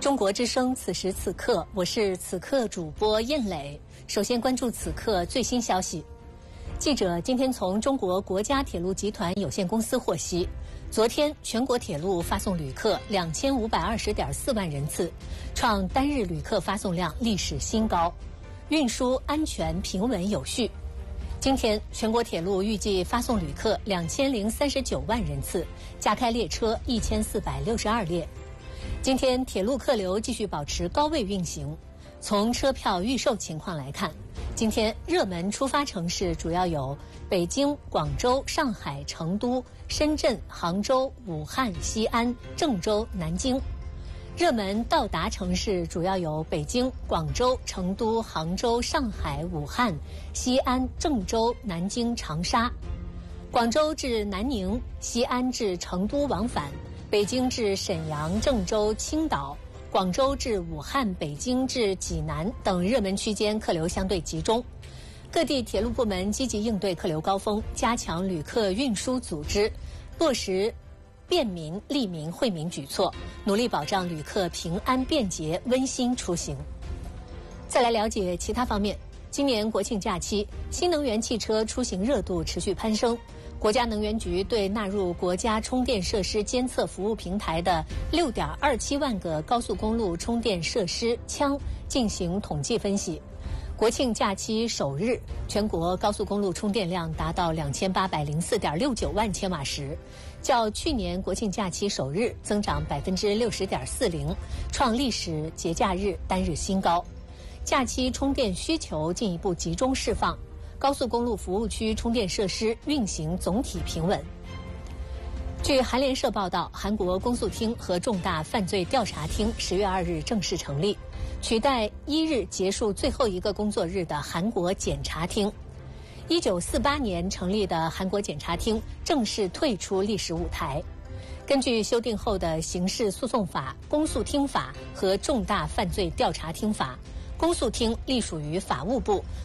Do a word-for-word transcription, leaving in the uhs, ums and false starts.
中国之声，此时此刻，我是此刻主播燕磊。首先关注此刻最新消息。记者今天从中国国家铁路集团有限公司获悉，昨天全国铁路发送旅客两千五百二十点四万人次，创单日旅客发送量历史新高，运输安全平稳有序。今天全国铁路预计发送旅客两千零三十九万人次，加开列车一千四百六十二列。今天铁路客流继续保持高位运行。从车票预售情况来看，今天热门出发城市主要有北京、广州、上海、成都、深圳、杭州、武汉、西安、郑州、南京。热门到达城市主要有北京、广州、成都、杭州、上海、武汉、西安、郑州、南京、长沙。广州至南宁、西安至成都往返，北京至沈阳、郑州、青岛，广州至武汉、北京至济南等热门区间客流相对集中。各地铁路部门积极应对客流高峰，加强旅客运输组织，落实便民、利民、惠民举措，努力保障旅客平安便捷、温馨出行。再来了解其他方面。今年国庆假期，新能源汽车出行热度持续攀升。国家能源局对纳入国家充电设施监测服务平台的 六点二七万个高速公路充电设施枪进行统计分析。国庆假期首日，全国高速公路充电量达到两千八百零四点六九万千瓦时，较去年国庆假期首日增长百分之六十点四零，创历史节假日单日新高。假期充电需求进一步集中释放，高速公路服务区充电设施运行总体平稳。据韩联社报道，韩国公诉厅和重大犯罪调查厅十月二日正式成立，取代一日结束最后一个工作日的韩国检察厅。一九四八年成立的韩国检察厅正式退出历史舞台。根据修订后的刑事诉讼法、公诉厅法和重大犯罪调查厅法，公诉厅隶属于法务部，